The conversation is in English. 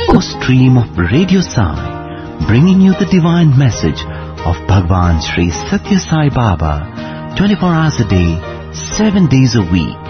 24 stream of Radio Sai, bringing you the divine message of Bhagwan Sri Satya Sai Baba, 24 hours a day, 7 days a week.